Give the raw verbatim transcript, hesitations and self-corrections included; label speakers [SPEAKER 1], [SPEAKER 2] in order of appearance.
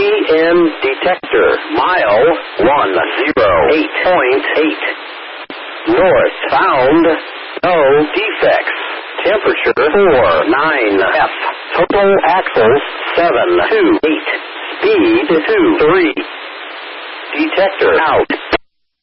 [SPEAKER 1] N detector. Mile one oh eight point eight. North found. No defects. Temperature four nine F. Total axles seven two eight. Speed two three. Detector out.